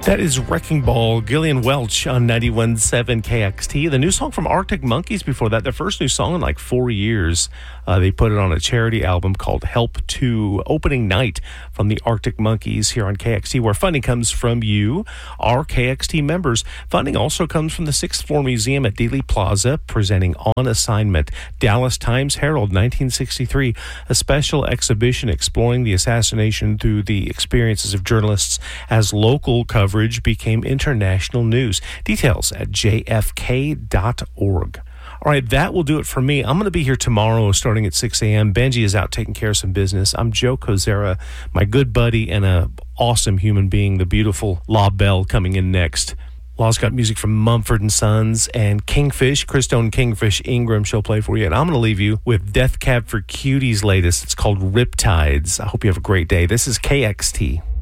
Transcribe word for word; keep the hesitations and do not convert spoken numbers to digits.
That is Wrecking Ball, Gillian Welch on ninety-one point seven K X T. The new song from Arctic Monkeys before that, their first new song in like four years. Uh, they put it on a charity album called Help to Opening Night from the Arctic Monkeys here on K X T, where funding comes from you, our K X T members. Funding also comes from the Sixth Floor Museum at Dealey Plaza, presenting On Assignment, Dallas Times-Herald, nineteen sixty-three, a special exhibition exploring the assassination through the experiences of journalists as local coverage became international news. Details at j f k dot org. All right, that will do it for me. I'm going to be here tomorrow starting at six a.m. Benji is out taking care of some business. I'm Joe Kozera, my good buddy and an awesome human being, the beautiful La Belle, coming in next. Law's got music from Mumford and Sons and Kingfish, Christone Kingfish Ingram she'll play for you. And I'm going to leave you with Death Cab for Cutie's latest. It's called Riptides. I hope you have a great day. This is K X T.